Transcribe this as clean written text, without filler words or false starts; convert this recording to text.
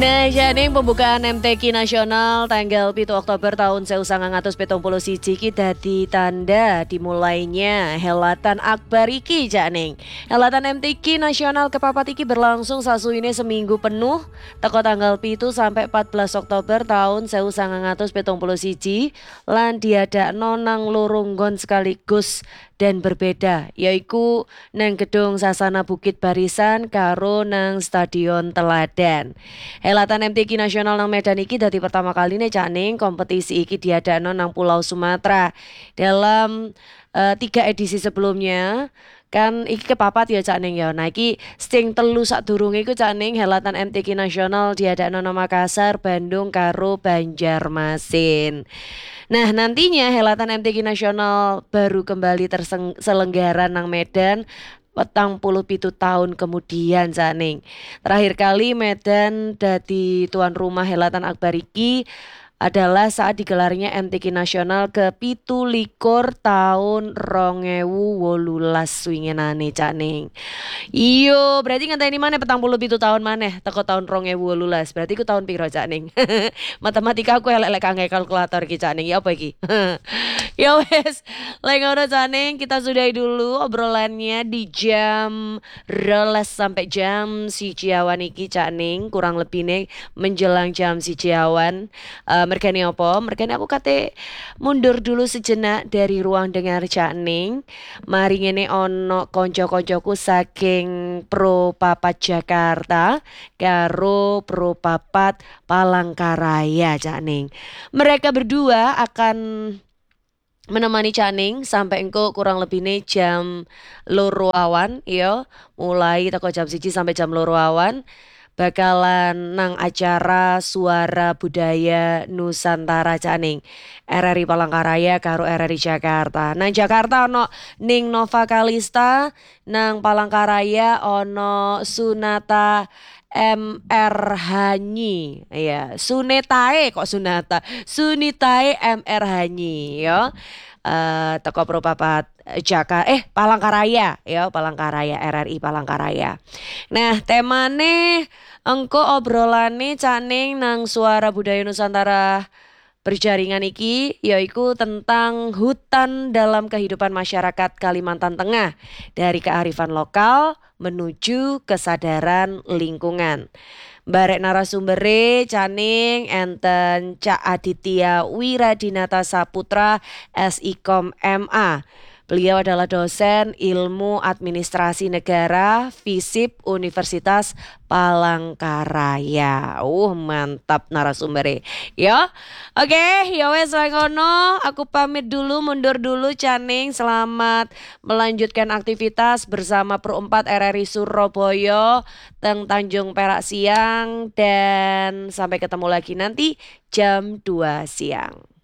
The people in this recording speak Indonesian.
Nah, jadi pembukaan MTQ nasional tanggal 7 Oktober tahun 1971 ki dadi tanda dimulainya helatan akbar iki janing. Helatan MTQ nasional kepapat iki berlangsung sasuwene seminggu penuh teko tanggal 7 sampai 14 Oktober tahun 1971 lan diadakno nang loro nggon sekaligus dan berbeda, yaiku nang Gedung Sasana Bukit Barisan karo nang Stadion Teladan. Helatan MTQ nasional nang Medan iki dadi pertama kali nih Cak Ning kompetisi iki diadakno nang Pulau Sumatera. Dalam 3 edisi sebelumnya kan iki kepapat ya Cak Ning ya. Nah iki sing telu sadurunge iku Cak Ning helatan MTQ nasional diadakno nang Makassar, Bandung karo Banjarmasin. Nah nantinya helatan MTQ nasional baru kembali terselenggara nang Medan 47 tahun kemudian Zaning. Terakhir kali Medan dadi tuan rumah helatan akbar iki adalah saat digelarnya MTQ nasional ke pitu likur tahun 2018 winginane Cak Ning. Iyo, berarti ngenteni maneh 47 tahun maneh teko tahun 2018. Berarti ku tahun piro Cak Ning? Matematika aku elek-elek kangge kalkulator iki Cak Ning. Ya apa iki? Ya wes, lek ngono Cak Ning, kita sudahi dulu obrolannya di jam 12 sampai jam 1 awan iki Cak Ning, kurang lebih nih menjelang jam 1 awan. Mergane apa? Mergane aku kate mundur dulu sejenak dari ruang dengar Cak Ning. Mari ngene ono konco-koncoku saking Pro Papat Jakarta karo Pro Papat Palangkaraya Cak Ning. Mereka berdua akan menemani Cak Ning sampai engko kurang lebih nih jam loro awan ya, mulai teko jam 1 sampai jam loro awan bakalan nang acara Suara Budaya Nusantara Cak Ning. RRI Palangkaraya karo RRI Jakarta. Nang Jakarta ono Ning Nova Kalista, nang Palangkaraya ono Sunata MR Hanyi. Ya, Sunetae kok Sunata. Sunitae MR Hanyi ya. Teko Propapat Palangkaraya ya, Palangkaraya RRI Palangkaraya. Nah, temane engko obrolane Cak Ning nang Suara Budaya Nusantara berjaringan iki yaiku tentang hutan dalam kehidupan masyarakat Kalimantan Tengah dari kearifan lokal menuju kesadaran lingkungan. Barek narasumbere Cak Ning enten Cak Aditya Wiradinata Saputra SIKOM MA. Beliau adalah dosen ilmu administrasi negara FISIP Universitas Palangkaraya. Mantap narasumbernya. Ya. Oke, ya wes ngono, aku pamit dulu, mundur dulu Cak Ning. Selamat melanjutkan aktivitas bersama Pro 4 RRI Surabaya teng Tanjung Perak siang dan sampai ketemu lagi nanti jam 2 siang.